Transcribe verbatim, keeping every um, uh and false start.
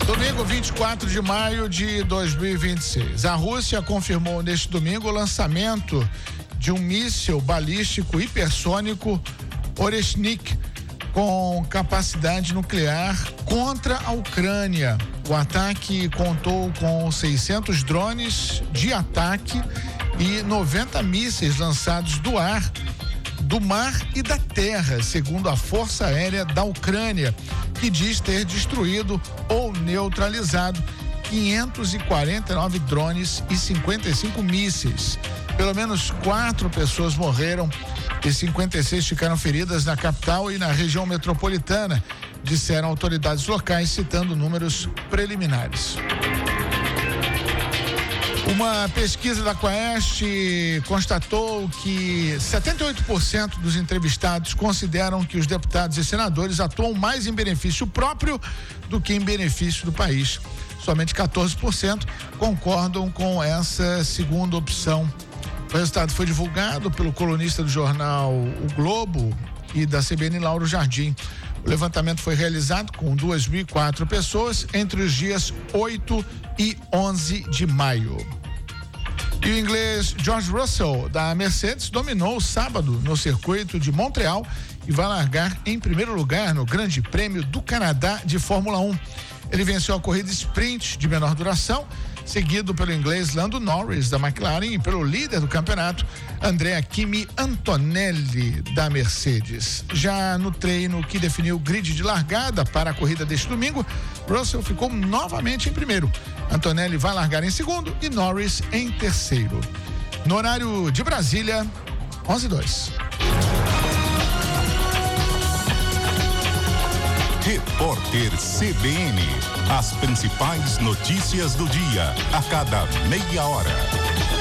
Domingo, vinte e quatro de maio de dois mil e vinte e seis. A Rússia confirmou neste domingo o lançamento de um míssil balístico hipersônico Oreshnik com capacidade nuclear contra a Ucrânia. O ataque contou com seiscentos drones de ataque e noventa mísseis lançados do ar, do mar e da terra, segundo a Força Aérea da Ucrânia, que diz ter destruído ou neutralizado quinhentos e quarenta e nove drones e cinquenta e cinco mísseis. Pelo menos quatro pessoas morreram e cinquenta e seis ficaram feridas na capital e na região metropolitana, disseram autoridades locais, citando números preliminares. Uma pesquisa da Quaest constatou que setenta e oito por cento dos entrevistados consideram que os deputados e senadores atuam mais em benefício próprio do que em benefício do país. Somente quatorze por cento concordam com essa segunda opção. O resultado foi divulgado pelo colunista do jornal O Globo e da C B N, Lauro Jardim. O levantamento foi realizado com duas mil e quatro pessoas entre os dias oito e onze de maio. E o inglês George Russell, da Mercedes, dominou o sábado no circuito de Montreal e vai largar em primeiro lugar no Grande Prêmio do Canadá de Fórmula um. Ele venceu a corrida sprint de menor duração, seguido pelo inglês Lando Norris, da McLaren, e pelo líder do campeonato, Andrea Kimi Antonelli, da Mercedes. Já no treino que definiu o grid de largada para a corrida deste domingo, Russell ficou novamente em primeiro. Antonelli vai largar em segundo e Norris em terceiro. No horário de Brasília, onze e dois. Repórter C B N. As principais notícias do dia, a cada meia hora.